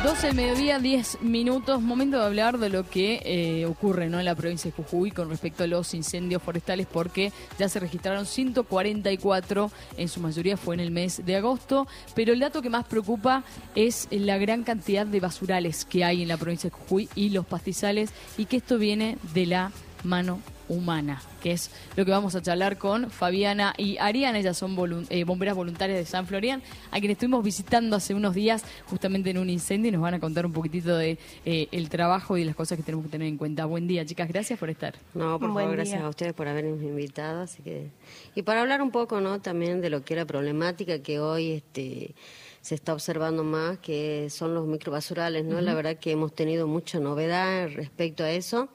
12 del mediodía, 10 minutos, momento de hablar de lo que ocurre, ¿no?, en la provincia de Jujuy con respecto a los incendios forestales, porque ya se registraron 144, en su mayoría fue en el mes de agosto, pero el dato que más preocupa es la gran cantidad de basurales que hay en la provincia de Jujuy y los pastizales, y que esto viene de la mano humana, que es lo que vamos a charlar con Fabiana y Ariana. Ellas son bomberas voluntarias de San Florian, a quienes estuvimos visitando hace unos días justamente en un incendio, y nos van a contar un poquitito de el trabajo y las cosas que tenemos que tener en cuenta. Buen día, chicas, gracias por estar. No, por favor, gracias a ustedes por habernos invitado. Así que, y para hablar un poco, ¿no?, también de lo que es la problemática que hoy se está observando más, que son los microbasurales, ¿no? La verdad que hemos tenido mucha novedad respecto a eso.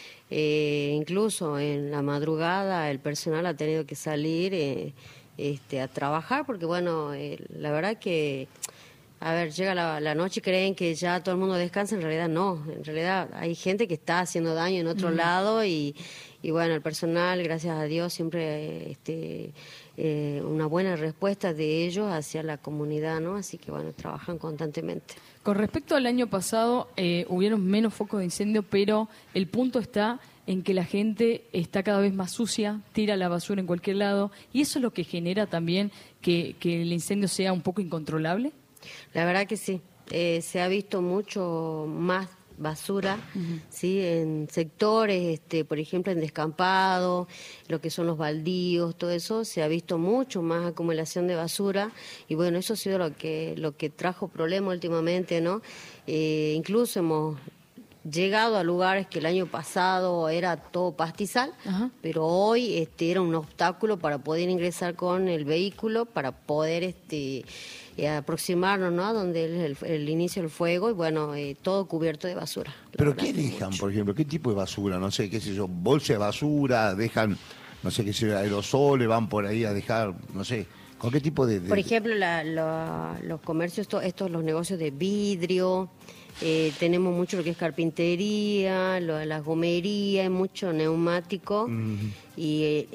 Incluso en la madrugada el personal ha tenido que salir a trabajar, porque bueno, la verdad que, a ver, llega la noche y creen que ya todo el mundo descansa. En realidad no, en realidad hay gente que está haciendo daño en otro lado, y bueno, el personal, gracias a Dios, siempre una buena respuesta de ellos hacia la comunidad, ¿no? Así que bueno, trabajan constantemente. Con respecto al año pasado, hubieron menos focos de incendio, pero el punto está en que la gente está cada vez más sucia, tira la basura en cualquier lado, y eso es lo que genera también que el incendio sea un poco incontrolable. La verdad que sí, se ha visto mucho más basura, ¿sí?, en sectores, por ejemplo, en descampado, lo que son los baldíos, todo eso, se ha visto mucho más acumulación de basura, y bueno, eso ha sido lo que trajo problemas últimamente, ¿no? Incluso hemos llegado a lugares que el año pasado era todo pastizal, pero hoy era un obstáculo para poder ingresar con el vehículo, para poder aproximarnos, ¿no?, a donde es el inicio del fuego, y bueno, todo cubierto de basura. ¿Pero qué dejan, por ejemplo? ¿Qué tipo de basura? No sé, qué sé yo, bolsa de basura, dejan, no sé qué sé, aerosoles, van por ahí a dejar, no sé, ¿con qué tipo de...? Por ejemplo, los comercios, los negocios de vidrio, tenemos mucho lo que es carpintería, las gomerías, mucho neumático, y